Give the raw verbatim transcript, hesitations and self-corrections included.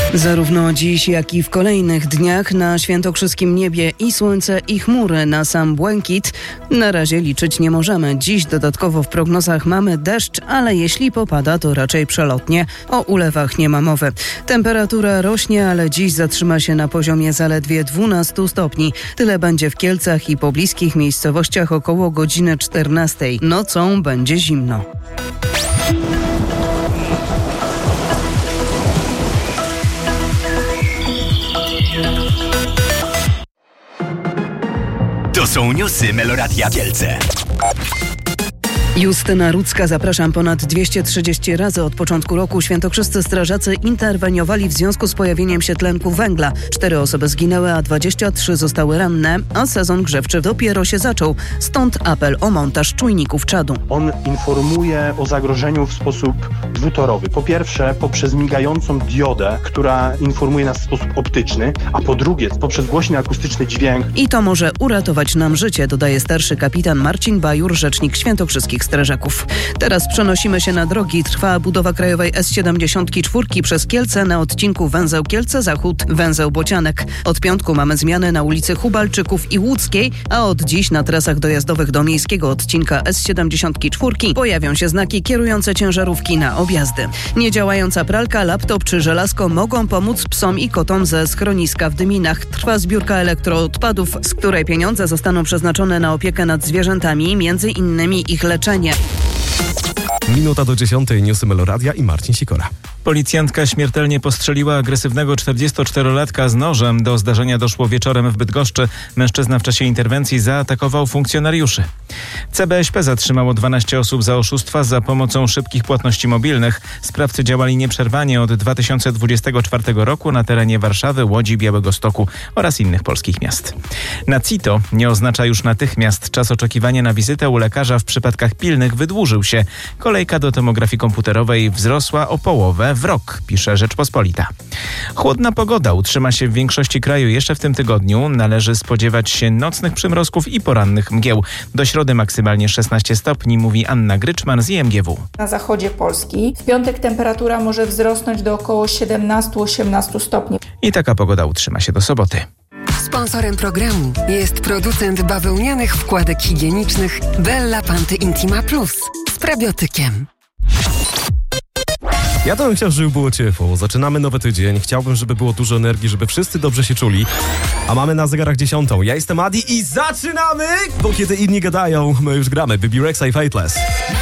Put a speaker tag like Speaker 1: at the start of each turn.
Speaker 1: Zarówno dziś, jak i w kolejnych dniach na świętokrzyskim niebie i słońce, i chmury na sam błękit na razie liczyć nie możemy. Dziś dodatkowo w prognozach mamy deszcz, ale jeśli popada, to raczej przelotnie. O ulewach nie ma mowy. Temperatura rośnie, ale dziś zatrzyma się na poziomie zaledwie dwunastu stopni. Tyle będzie w Kielcach i pobliskich miejscowościach około godziny czternastej. Nocą będzie zimno.
Speaker 2: To są newsy Meloradia Kielce.
Speaker 1: Justyna Rudzka, zapraszam. Ponad dwieście trzydzieści razy od początku roku świętokrzyscy strażacy interweniowali w związku z pojawieniem się tlenku węgla. Cztery osoby zginęły, a dwadzieścia trzy zostały ranne, a sezon grzewczy dopiero się zaczął. Stąd apel o montaż czujników czadu.
Speaker 3: On informuje o zagrożeniu w sposób dwutorowy. Po pierwsze poprzez migającą diodę, która informuje nas w sposób optyczny, a po drugie poprzez głośny akustyczny dźwięk.
Speaker 1: I to może uratować nam życie, dodaje starszy kapitan Marcin Bajur, rzecznik świętokrzyskich strażaków. Teraz przenosimy się na drogi. Trwa budowa krajowej S siedemdziesiąt cztery przez Kielce na odcinku węzeł Kielce Zachód, węzeł Bocianek. Od piątku mamy zmiany na ulicy Hubalczyków i Łódzkiej, a od dziś na trasach dojazdowych do miejskiego odcinka S siedemdziesiąt cztery pojawią się znaki kierujące ciężarówki na objazdy. Niedziałająca pralka, laptop czy żelazko mogą pomóc psom i kotom ze schroniska w Dyminach. Trwa zbiórka elektroodpadów, z której pieniądze zostaną przeznaczone na opiekę nad zwierzętami, między innymi ich leczenie.
Speaker 4: Minuta do dziesiątej, newsy Meloradia i Marcin Sikora.
Speaker 5: Policjantka śmiertelnie postrzeliła agresywnego czterdziestoczterolatka z nożem. Do zdarzenia doszło wieczorem w Bydgoszczy. Mężczyzna w czasie interwencji zaatakował funkcjonariuszy. C B S P zatrzymało dwanaście osób za oszustwa za pomocą szybkich płatności mobilnych. Sprawcy działali nieprzerwanie od dwa tysiące dwudziestego czwartego roku na terenie Warszawy, Łodzi, Białegostoku oraz innych polskich miast. Na CITO nie oznacza już natychmiast. Czas oczekiwania na wizytę u lekarza w przypadkach pilnych wydłużył się. Kolejka do tomografii komputerowej wzrosła o połowę w rok, pisze Rzeczpospolita. Chłodna pogoda utrzyma się w większości kraju jeszcze w tym tygodniu. Należy spodziewać się nocnych przymrozków i porannych mgieł. Do środy maksymalnie szesnaście stopni, mówi Anna Gryczman z I M G W.
Speaker 6: Na zachodzie Polski w piątek temperatura może wzrosnąć do około siedemnaście osiemnaście stopni.
Speaker 5: I taka pogoda utrzyma się do soboty.
Speaker 7: Sponsorem programu jest producent bawełnianych wkładek higienicznych Bella Panty Intima Plus z probiotykiem.
Speaker 4: Ja to bym chciał, żeby było ciepło. Zaczynamy nowy tydzień. Chciałbym, żeby było dużo energii, żeby wszyscy dobrze się czuli. A mamy na zegarach dziesiątą. Ja jestem Adi i zaczynamy! Bo kiedy inni gadają, my już gramy. Bibi Rexa i Fateless.